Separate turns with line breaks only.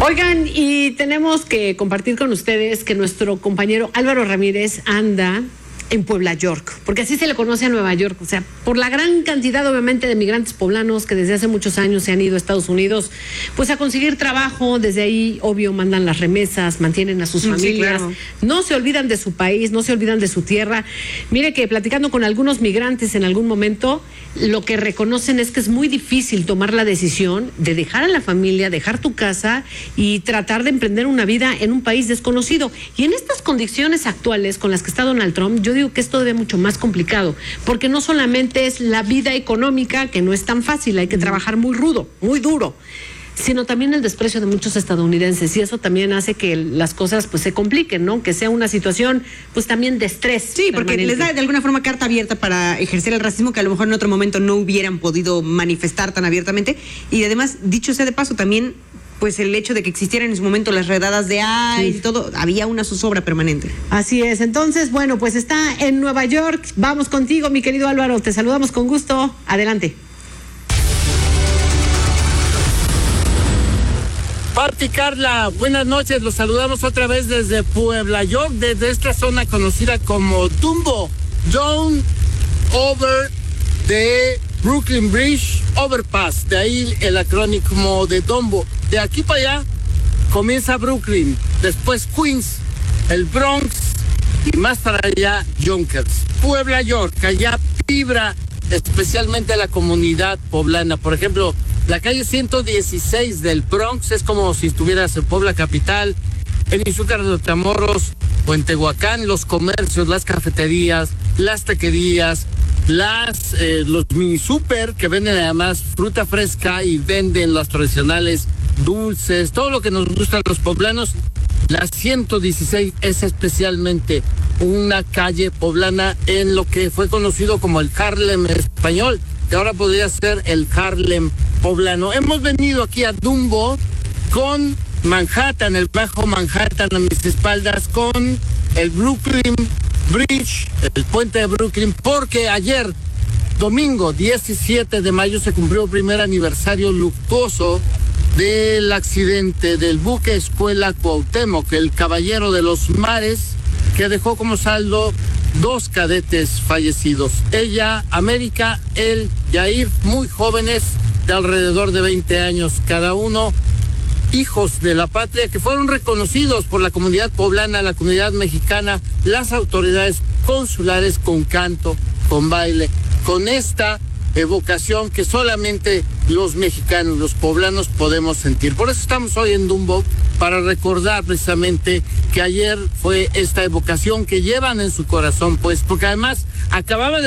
Oigan, y tenemos que compartir con ustedes que nuestro compañero Álvaro Ramírez anda en Puebla, York, porque así se le conoce a Nueva York, o sea, por la gran cantidad obviamente de migrantes poblanos que desde hace muchos años se han ido a Estados Unidos, pues a conseguir trabajo. Desde ahí, obvio, mandan las remesas, mantienen a sus familias, claro. No se olvidan de su país, no se olvidan de su tierra. Mire que platicando con algunos migrantes en algún momento, lo que reconocen es que es muy difícil tomar la decisión de dejar a la familia, dejar tu casa y tratar de emprender una vida en un país desconocido. Y en estas condiciones actuales con las que está Donald Trump, yo digo que es todavía mucho más complicado, porque no solamente es la vida económica, que no es tan fácil, hay que trabajar muy rudo, muy duro, sino también el desprecio de muchos estadounidenses, y eso también hace que las cosas pues se compliquen, ¿no? Que sea una situación pues también de estrés.
Sí, porque les da de alguna forma carta abierta para ejercer el racismo que a lo mejor en otro momento no hubieran podido manifestar tan abiertamente. Y además, dicho sea de paso, también pues el hecho de que existieran en su momento las redadas de ICE y todo, había una zozobra permanente.
Así es. Entonces, bueno, pues está en Nueva York. Vamos contigo, mi querido Álvaro. Te saludamos con gusto. Adelante.
Pati, Carla, buenas noches. Los saludamos otra vez desde Puebla, York, desde esta zona conocida como Dumbo, Down Over de Brooklyn Bridge Overpass, de ahí el acrónimo de Dumbo. De aquí para allá comienza Brooklyn, después Queens, el Bronx y más para allá Yonkers. Puebla, York, allá vibra especialmente la comunidad poblana. Por ejemplo, la calle 116 del Bronx es como si estuvieras en Puebla capital, en Izúcar de Matamoros o en Tehuacán. Los comercios, las cafeterías, las taquerías, los mini super que venden además fruta fresca y venden los tradicionales dulces, todo lo que nos gusta a los poblanos. La 116 es especialmente una calle poblana en lo que fue conocido como el Harlem español, que ahora podría ser el Harlem poblano. Hemos venido aquí a Dumbo con Manhattan, el Bajo Manhattan a mis espaldas, con el Brooklyn Bridge, el puente de Brooklyn, porque ayer, domingo 17 de mayo, se cumplió el primer aniversario luctuoso del accidente del buque escuela Cuauhtémoc, el Caballero de los Mares, que dejó como saldo 2 cadetes fallecidos. Ella, América, él, Yair, muy jóvenes, de alrededor de 20 años cada uno, hijos de la patria que fueron reconocidos por la comunidad poblana, la comunidad mexicana, las autoridades consulares con canto, con baile, con esta evocación que solamente los mexicanos, los poblanos podemos sentir. Por eso estamos hoy en Dumbo, para recordar precisamente que ayer fue esta evocación que llevan en su corazón, pues, porque además acababa de